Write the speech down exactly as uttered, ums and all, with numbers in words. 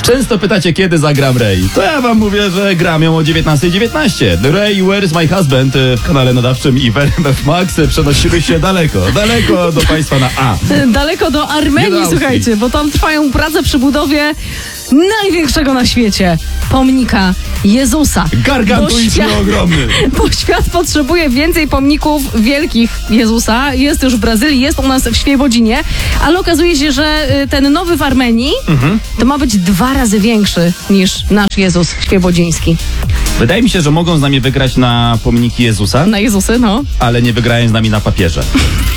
Często pytacie, kiedy zagram Ray. To ja wam mówię, że gram ją o dziewiętnasta dziewiętnaście. Ray, Where is my husband w kanale nadawczym i w R M F Max przenosimy się daleko, daleko do państwa na A. Daleko do Armenii, do Austrii. słuchajcie, bo tam trwają prace przy budowie największego na świecie pomnika Jezusa. Gargantuiczny, Bo świat- ogromny. Bo świat potrzebuje więcej pomników wielkich Jezusa. Jest już w Brazylii, jest u nas w Świebodzinie, ale okazuje się, że y, ten nowy w Armenii Mhm. to ma być dwa razy większy niż nasz Jezus świebodziński. Wydaje mi się, że mogą z nami wygrać na pomniki Jezusa, Na Jezusy, no. ale nie wygrają z nami na papierze.